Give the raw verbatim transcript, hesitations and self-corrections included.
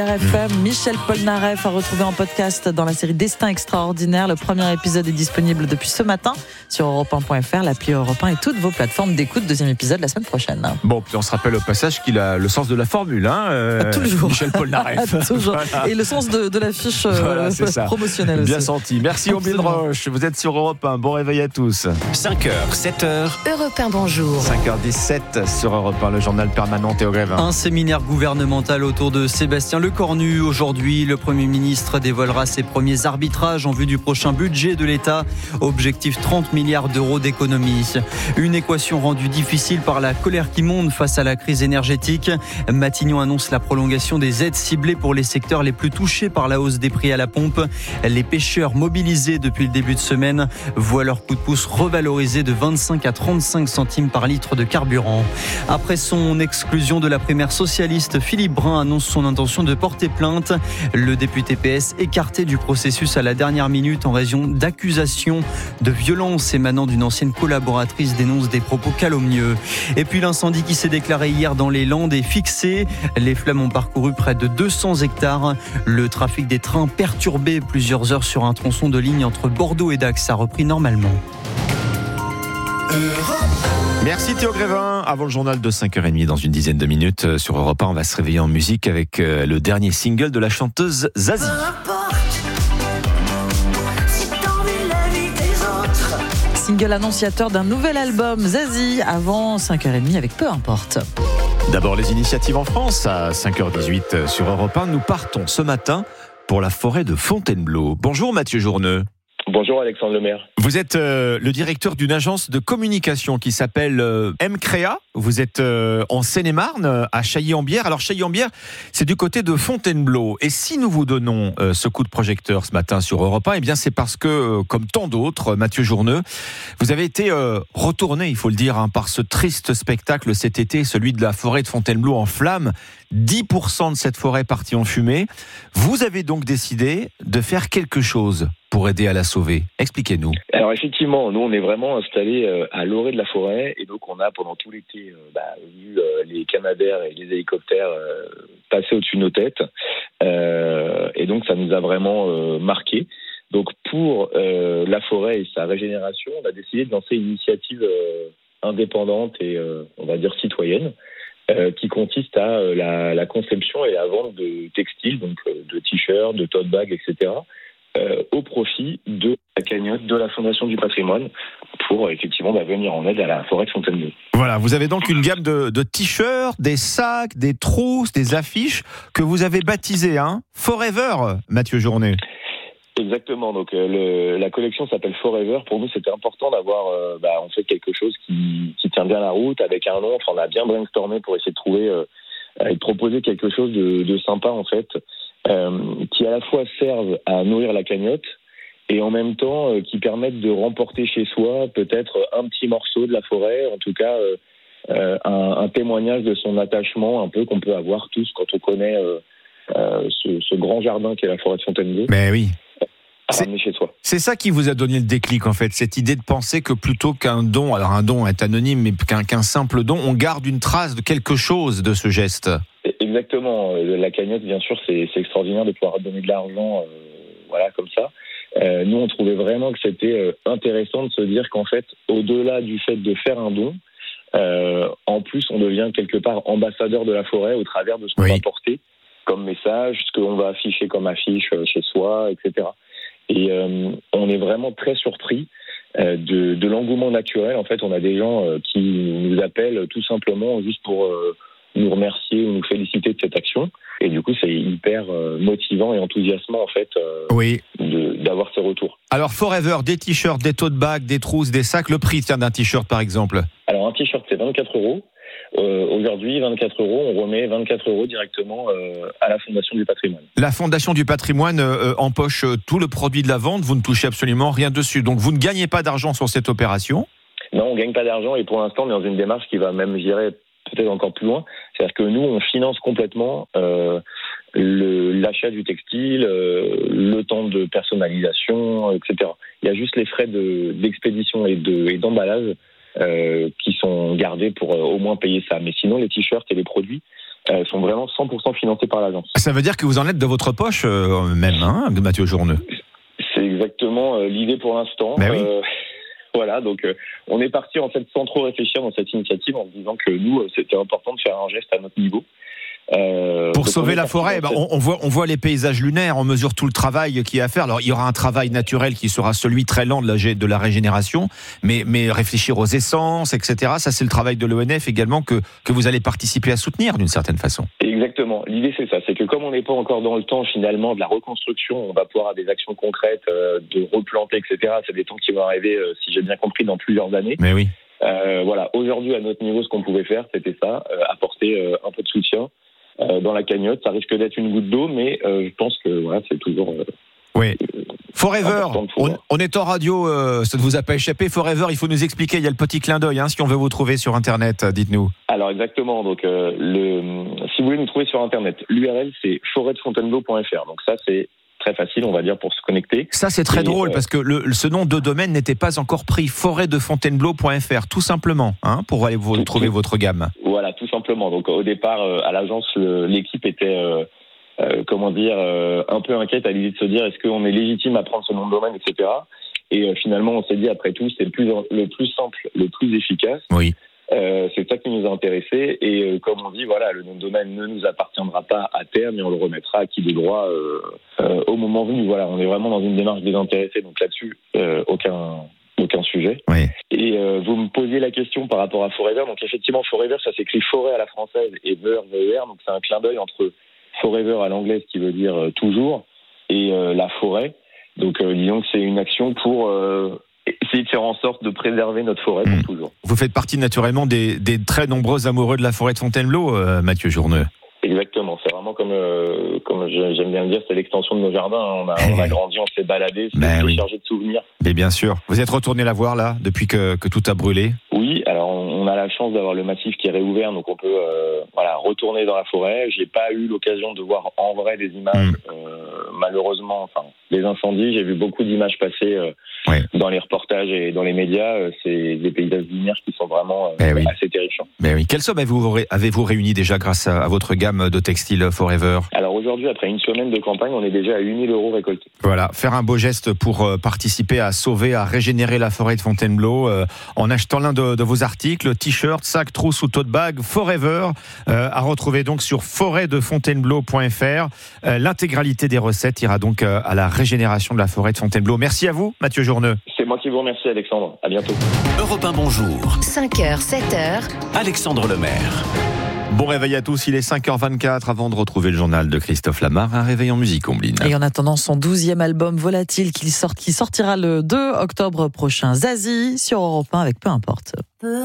R F M, Michel Polnareff a retrouvé en podcast dans la série Destin extraordinaire. Le premier épisode est disponible depuis ce matin sur europe un point f r, l'appli Europe un et toutes vos plateformes d'écoute. Deuxième épisode la semaine prochaine. Bon, puis on se rappelle au passage qu'il a le sens de la formule, hein, euh, Toujours. Michel Polnareff. Toujours. Voilà. Et le sens de, de l'affiche euh, voilà, c'est ça. promotionnelle aussi. Bien senti. Merci Omblin Roche. Vous êtes sur Europe un. Bon réveil à tous. cinq heures, sept heures. Europe un, bonjour. cinq heures dix-sept sur Europe un, le journal permanent Théo Grévin. Un séminaire gouvernemental autour de Sébastien Lecornu. Aujourd'hui, le Premier ministre dévoilera ses premiers arbitrages en vue du prochain budget de l'État. Objectif trente milliards d'euros d'économie. Une équation rendue difficile par la colère qui monte face à la crise énergétique. Matignon annonce la prolongation des aides ciblées pour les secteurs les plus touchés par la hausse des prix à la pompe. Les pêcheurs mobilisés depuis le début de semaine voient leur coup de pouce revalorisé de vingt-cinq à trente-cinq centimes par litre de carburant. Après son exclusion de la primaire socialiste, Philippe Brun annonce son intention de porter plainte. Le député P S écarté du processus à la dernière minute en raison d'accusations de violence émanant d'une ancienne collaboratrice dénonce des propos calomnieux. Et puis l'incendie qui s'est déclaré hier dans les Landes est fixé. Les flammes ont parcouru près de deux cents hectares. Le trafic des trains perturbé plusieurs heures sur un tronçon de ligne entre Bordeaux et Dax a repris normalement. Merci Théo Grévin. Avant le journal de cinq heures trente dans une dizaine de minutes sur Europe un, on va se réveiller en musique avec le dernier single de la chanteuse Zazie. Single annonciateur d'un nouvel album, Zazie, avant cinq heures trente avec Peu importe. D'abord les initiatives en France, à cinq heures dix-huit sur Europe un. Nous partons ce matin pour la forêt de Fontainebleau. Bonjour Mathieu Journeux. Bonjour Alexandre Lemaire. Vous êtes euh, le directeur d'une agence de communication qui s'appelle euh, M-Créa. Vous êtes euh, en Seine-et-Marne, à Chailly-en-Bière. Alors Chailly-en-Bière, c'est du côté de Fontainebleau. Et si nous vous donnons euh, ce coup de projecteur ce matin sur Europe un, eh bien c'est parce que, euh, comme tant d'autres, Mathieu Journeux, vous avez été euh, retourné, il faut le dire, hein, par ce triste spectacle cet été, celui de la forêt de Fontainebleau en flammes. dix pour cent de cette forêt partie en fumée. Vous avez donc décidé de faire quelque chose pour aider à la sauver. Expliquez-nous. Alors effectivement, nous on est vraiment installés euh, à l'orée de la forêt et donc on a pendant tout l'été euh, bah, vu euh, les Canadair et les hélicoptères euh, passer au-dessus de nos têtes euh, et donc ça nous a vraiment euh, marqué. Donc pour euh, la forêt et sa régénération, on a décidé de lancer une initiative euh, indépendante et euh, on va dire citoyenne euh, qui consiste à euh, la, la conception et la vente de textiles, donc euh, de t-shirts, de tote bags, et cetera Euh, au profit de la cagnotte de la Fondation du Patrimoine pour effectivement bah, venir en aide à la forêt de Fontainebleau. Voilà, vous avez donc une gamme de, de t-shirts, des sacs, des trousses, des affiches que vous avez baptisées, hein, Forever, Mathieu Journeux. Exactement, donc euh, le, la collection s'appelle Forever. Pour nous, c'était important d'avoir, euh, bah, on fait quelque chose qui, qui tient bien la route avec un nom. Enfin, on a bien brainstormé pour essayer de trouver euh, et de proposer quelque chose de, de sympa en fait. Euh, qui à la fois servent à nourrir la cagnotte et en même temps euh, qui permettent de remporter chez soi peut-être un petit morceau de la forêt, en tout cas euh, euh, un, un témoignage de son attachement un peu qu'on peut avoir tous quand on connaît euh, euh, ce, ce grand jardin qu'est la forêt de Fontainebleau. Mais oui. À ramener chez soi. C'est ça qui vous a donné le déclic en fait, cette idée de penser que plutôt qu'un don, alors un don est anonyme, mais qu'un, qu'un simple don, on garde une trace de quelque chose de ce geste. Exactement. La cagnotte, bien sûr, c'est, c'est extraordinaire de pouvoir donner de l'argent, euh, voilà, comme ça. Euh, nous, on trouvait vraiment que c'était euh, intéressant de se dire qu'en fait, au-delà du fait de faire un don, euh, en plus, on devient quelque part ambassadeur de la forêt au travers de ce qu'on oui. va porter comme message, ce qu'on va afficher comme affiche chez soi, et cetera. Et euh, on est vraiment très surpris euh, de, de l'engouement naturel. En fait, on a des gens euh, qui nous appellent tout simplement juste pour euh, nous remercier ou nous féliciter de cette action. Et du coup, c'est hyper euh, motivant et enthousiasmant en fait euh, oui. de, d'avoir ces retours. Alors Forever, des t-shirts, des tote bags, des trousses, des sacs. Le prix tiens, d'un t-shirt par exemple. Alors un t-shirt c'est vingt-quatre euros. Euh, aujourd'hui, vingt-quatre euros, on remet vingt-quatre euros directement euh, à la Fondation du Patrimoine. La Fondation du Patrimoine euh, empoche euh, tout le produit de la vente, vous ne touchez absolument rien dessus. Donc vous ne gagnez pas d'argent sur cette opération ? Non, on ne gagne pas d'argent et pour l'instant, on est dans une démarche qui va même, je dirais, peut-être encore plus loin. C'est-à-dire que nous, on finance complètement euh, le, l'achat du textile, euh, le temps de personnalisation, et cetera. Il y a juste les frais de, d'expédition et, de, et d'emballage Euh, qui sont gardés pour euh, au moins payer ça. Mais sinon, les t-shirts et les produits, euh, sont vraiment cent pour cent financés par l'agence. Ça veut dire que vous en êtes de votre poche euh, même, hein, Mathieu Journeux. C'est exactement euh, l'idée pour l'instant. Ben oui. Euh, voilà, donc euh, on est parti en fait sans trop réfléchir dans cette initiative en se disant que nous, euh, c'était important de faire un geste à notre niveau. Euh, Pour sauver la forêt, bah, on, on, voit, on voit les paysages lunaires, on mesure tout le travail qu'il y a à faire. Alors il y aura un travail naturel qui sera celui très lent de la, de la régénération, mais, mais réfléchir aux essences, et cetera. Ça c'est le travail de l'O N F également que, que vous allez participer à soutenir d'une certaine façon. Exactement. L'idée c'est ça, c'est que comme on n'est pas encore dans le temps finalement de la reconstruction, on va pouvoir avoir des actions concrètes, euh, de replanter, et cetera. C'est des temps qui vont arriver, euh, si j'ai bien compris, dans plusieurs années. Mais oui. Euh, voilà. Aujourd'hui, à notre niveau, ce qu'on pouvait faire, c'était ça, euh, apporter euh, un peu de soutien. Dans la cagnotte, ça risque d'être une goutte d'eau, mais euh, je pense que voilà, c'est toujours. Euh, oui. Forever, on, on est en radio, euh, ça ne vous a pas échappé. Forever, il faut nous expliquer. Il y a le petit clin d'œil, hein, si on veut vous trouver sur Internet, dites-nous. Alors exactement. Donc, euh, le, si vous voulez nous trouver sur Internet, l'U R L c'est forêt de fontainebleau point f r. Donc ça, c'est très facile, on va dire, pour se connecter. Ça, c'est très Et, drôle euh, parce que le, ce nom de domaine n'était pas encore pris. forêt de fontainebleau point f r, tout simplement, hein, pour aller vous tout, trouver tout. votre gamme. Voilà, tout simplement. Donc au départ, euh, à l'agence, le, l'équipe était, euh, euh, comment dire, euh, un peu inquiète à l'idée de se dire est-ce qu'on est légitime à prendre ce nom de domaine, et cetera. Et euh, finalement, on s'est dit après tout, c'est le plus, le plus simple, le plus efficace. Oui. Euh, c'est ça qui nous a intéressés. Et euh, comme on dit, voilà, le nom de domaine ne nous appartiendra pas à terme, mais on le remettra à qui de droit euh, euh, au moment venu. Voilà, on est vraiment dans une démarche désintéressée. Donc là-dessus, euh, aucun. aucun sujet. Oui. Et euh, vous me posiez la question par rapport à Forever. Donc effectivement, Forever, ça s'écrit forêt à la française et ver, V E R. Donc c'est un clin d'œil entre Forever à l'anglaise qui veut dire euh, toujours et euh, la forêt. Donc euh, disons que c'est une action pour euh, essayer de faire en sorte de préserver notre forêt pour mmh. toujours. Vous faites partie naturellement des, des très nombreux amoureux de la forêt de Fontainebleau, euh, Mathieu Journeux. Exactement, c'est vraiment comme euh, comme j'aime bien le dire, c'est l'extension de nos jardins. On a, on a grandi, on s'est baladé, c'est ben oui. chargé de souvenirs. Mais bien sûr. Vous êtes retourné la voir là depuis que, que tout a brûlé? Oui, alors on a la chance d'avoir le massif qui est réouvert, donc on peut euh, voilà retourner dans la forêt. J'ai pas eu l'occasion de voir en vrai des images, mmh. euh, malheureusement, enfin les incendies. J'ai vu beaucoup d'images passer euh, oui. dans les reportages et dans les médias. Euh, c'est des paysages lunaires qui sont vraiment euh, ben oui. assez terrifiants. Ben oui. Quelle somme avez-vous, avez-vous réuni déjà grâce à, à votre gamme de textiles Forever? Alors aujourd'hui, après une semaine de campagne, on est déjà à huit mille euros récoltés. Voilà, faire un beau geste pour euh, participer à sauver, à régénérer la forêt de Fontainebleau euh, en achetant l'un de, de vos articles, t-shirt, sac, trousse ou tote bag, Forever, euh, à retrouver donc sur forêt de fontainebleau point f r. Euh, l'intégralité des recettes ira donc euh, à la régénération de la forêt de Fontainebleau. Merci à vous, Mathieu Journeux. C'est moi qui vous remercie, Alexandre. À bientôt. Europe un, bonjour. cinq heures, sept heures. Alexandre Lemaire. Bon réveil à tous, il est cinq heures vingt-quatre avant de retrouver le journal de Christophe Lamar, un réveil en musique, Ombline. Et en attendant son douzième album Volatile qui, sort, qui sortira le deux octobre prochain, Zazie sur Europe un avec Peu importe.